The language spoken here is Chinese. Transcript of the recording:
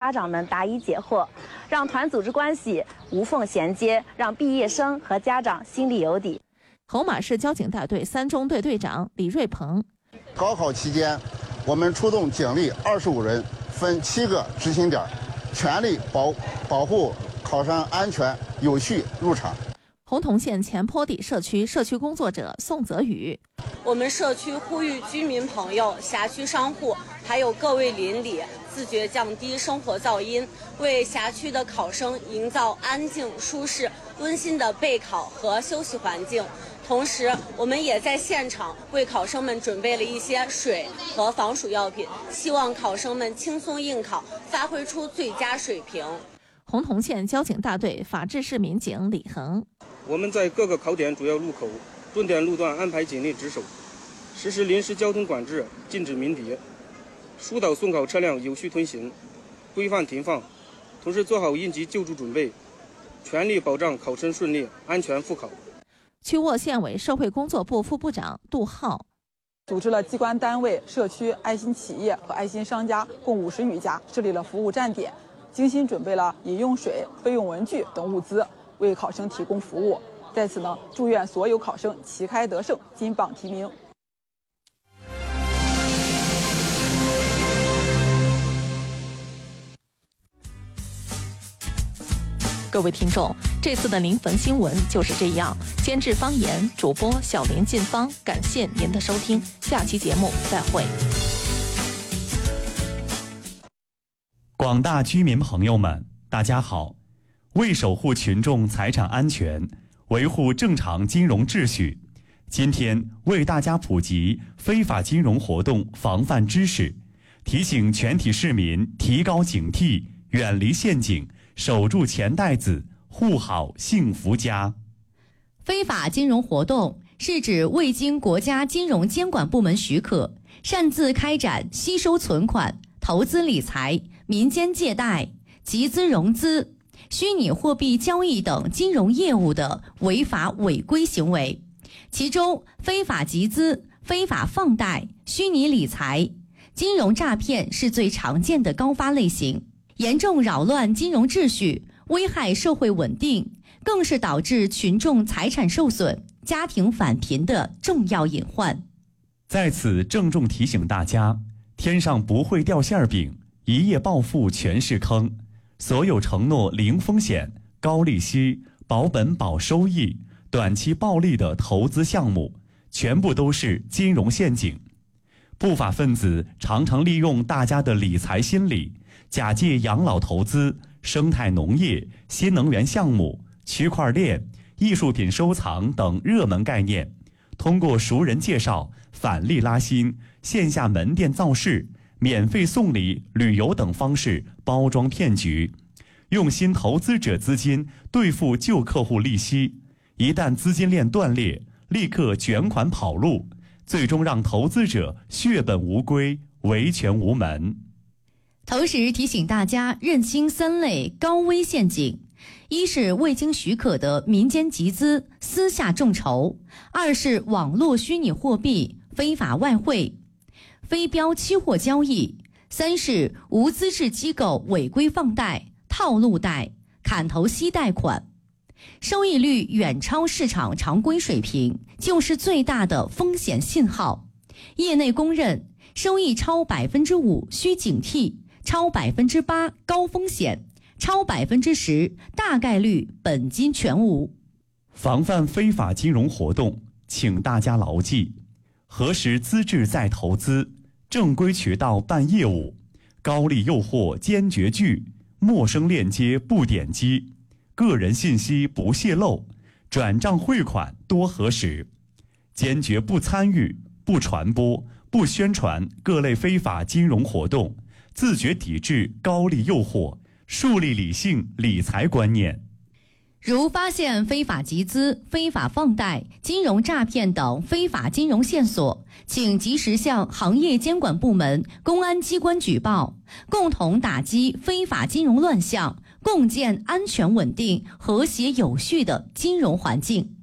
家长们答疑解惑，让团组织关系无缝衔接，让毕业生和家长心里有底。 侯马市交警大队3中队队长李瑞鹏： 高考期间，我们出动警力25人，分7个执勤点，全力保护考生安全有序入场。 洪洞县前坡地社区工作者宋泽宇： 我们社区呼吁居民朋友、辖区商户还有各位邻里自觉降低生活噪音，为辖区的考生营造安静、舒适、温馨的备考和休息环境。同时，我们也在现场为考生们准备了一些水和防暑药品，希望考生们轻松应考，发挥出最佳水平。 洪洞县交警大队法制市民警李恒： 我们在各个考点主要路口、重点路段安排警力值守，实施临时交通管制，禁止鸣笛，疏导送考车辆有序通行，规范停放，同时做好应急救助准备，全力保障考生顺利、安全复考。 曲沃县委社会工作部副部长杜浩： 组织了机关单位、社区、爱心企业和爱心商家共50余家，设立了服务站点，精心准备了饮用水、备用文具等物资，为考生提供服务。在此呢，祝愿所有考生旗开得胜，金榜题名。 各位听众，这次的临汾新闻就是这样。监制方言，主播小林进芳，感谢您的收听，下期节目再会。 广大居民朋友们，大家好。为守护群众财产安全，维护正常金融秩序，今天为大家普及非法金融活动防范知识，提醒全体市民提高警惕，远离陷阱，守住钱袋子，护好幸福家。 非法金融活动是指未经国家金融监管部门许可，擅自开展吸收存款、投资理财、民间借贷、集资融资、虚拟货币交易等金融业务的违法违规行为。其中，非法集资、非法放贷、虚拟理财、金融诈骗是最常见的高发类型，严重扰乱金融秩序，危害社会稳定，更是导致群众财产受损、家庭返贫的重要隐患。 在此郑重提醒大家，天上不会掉馅饼，一夜暴富全是坑。所有承诺零风险、高利息、保本保收益、短期暴利的投资项目，全部都是金融陷阱。不法分子常常利用大家的理财心理，假借养老投资、生态农业、新能源项目、区块链、艺术品收藏等热门概念，通过熟人介绍、返利拉新、线下门店造势、免费送礼、旅游等方式包装骗局，用新投资者资金兑付旧客户利息，一旦资金链断裂，立刻卷款跑路，最终让投资者血本无归，维权无门。 同时提醒大家认清3类高危陷阱：一是未经许可的民间集资、私下众筹；二是网络虚拟货币、非法外汇、非标期货交易；三是无资质机构违规放贷、套路贷、砍头息贷款。收益率远超市场常规水平，就是最大的风险信号。业内公认，收益超5%需警惕，超8%高风险，超10%大概率本金全无。 防范非法金融活动，请大家牢记：核实资质再投资，正规渠道办业务，高利诱惑坚决拒，陌生链接不点击，个人信息不泄露，转账汇款多核实，坚决不参与、不传播、不宣传各类非法金融活动，自觉抵制高利诱惑，树立理性理财观念。 如发现非法集资、非法放贷、金融诈骗等非法金融线索，请及时向行业监管部门、公安机关举报，共同打击非法金融乱象，共建安全稳定、和谐有序的金融环境。